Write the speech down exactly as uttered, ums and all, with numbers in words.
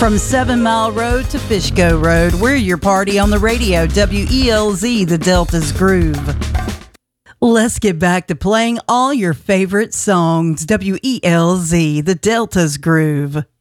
From Seven Mile Road to Fishco Road, we're your party on the radio, W E L Z, the Delta's Groove. Let's get back to playing all your favorite songs, W E L Z, the Delta's Groove.